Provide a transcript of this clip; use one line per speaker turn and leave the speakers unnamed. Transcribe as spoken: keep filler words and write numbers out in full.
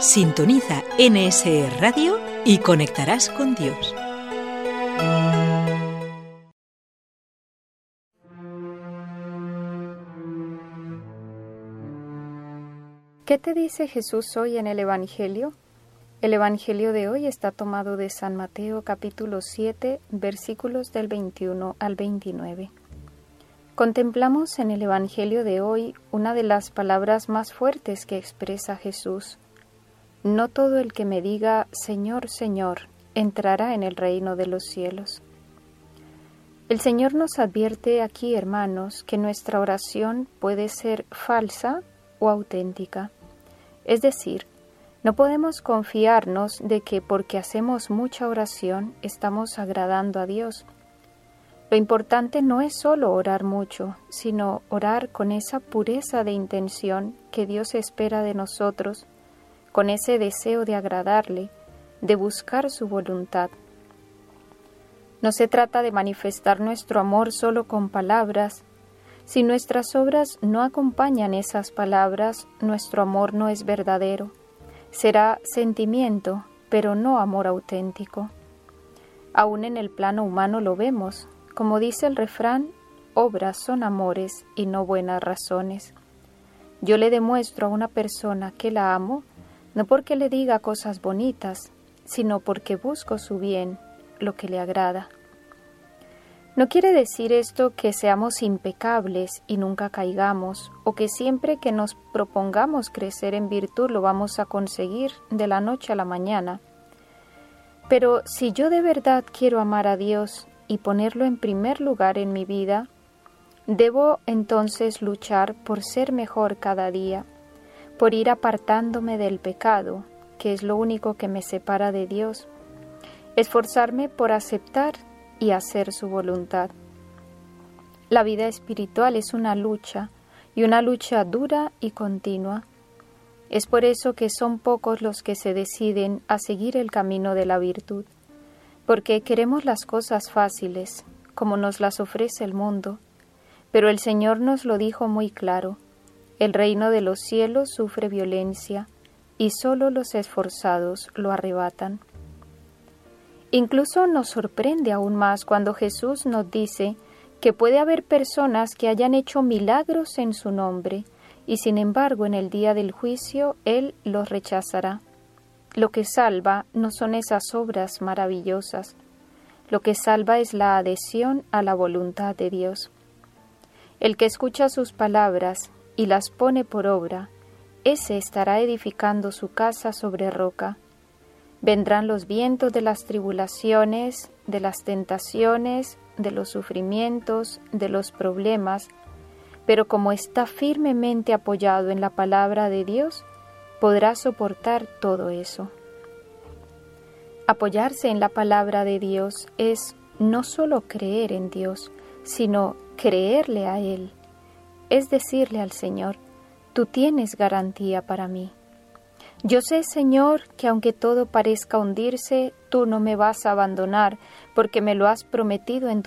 Sintoniza N S E Radio y conectarás con Dios.
¿Qué te dice Jesús hoy en el Evangelio? El Evangelio de hoy está tomado de San Mateo capítulo siete, versículos del veintiuno al veintinueve. Contemplamos en el Evangelio de hoy una de las palabras más fuertes que expresa Jesús. No todo el que me diga, Señor, Señor, entrará en el reino de los cielos. El Señor nos advierte aquí, hermanos, que nuestra oración puede ser falsa o auténtica. Es decir, no podemos confiarnos de que porque hacemos mucha oración estamos agradando a Dios. Lo importante no es solo orar mucho, sino orar con esa pureza de intención que Dios espera de nosotros, con ese deseo de agradarle, de buscar su voluntad. No se trata de manifestar nuestro amor solo con palabras. Si nuestras obras no acompañan esas palabras, nuestro amor no es verdadero. Será sentimiento, pero no amor auténtico. Aún en el plano humano lo vemos. Como dice el refrán, obras son amores y no buenas razones. Yo le demuestro a una persona que la amo, no porque le diga cosas bonitas, sino porque busco su bien, lo que le agrada. No quiere decir esto que seamos impecables y nunca caigamos, o que siempre que nos propongamos crecer en virtud lo vamos a conseguir de la noche a la mañana. Pero si yo de verdad quiero amar a Dios y ponerlo en primer lugar en mi vida, debo entonces luchar por ser mejor cada día, por ir apartándome del pecado, que es lo único que me separa de Dios, esforzarme por aceptar y hacer su voluntad. La vida espiritual es una lucha, y una lucha dura y continua. Es por eso que son pocos los que se deciden a seguir el camino de la virtud, porque queremos las cosas fáciles, como nos las ofrece el mundo, pero el Señor nos lo dijo muy claro: el reino de los cielos sufre violencia, y solo los esforzados lo arrebatan. Incluso nos sorprende aún más cuando Jesús nos dice que puede haber personas que hayan hecho milagros en su nombre, y sin embargo en el día del juicio Él los rechazará. Lo que salva no son esas obras maravillosas. Lo que salva es la adhesión a la voluntad de Dios. El que escucha sus palabras y las pone por obra, ese estará edificando su casa sobre roca. Vendrán los vientos de las tribulaciones, de las tentaciones, de los sufrimientos, de los problemas, pero como está firmemente apoyado en la palabra de Dios, podrá soportar todo eso. Apoyarse en la palabra de Dios es no solo creer en Dios, sino creerle a Él. Es decirle al Señor: tú tienes garantía para mí. Yo sé, Señor, que aunque todo parezca hundirse, tú no me vas a abandonar, porque me lo has prometido en tu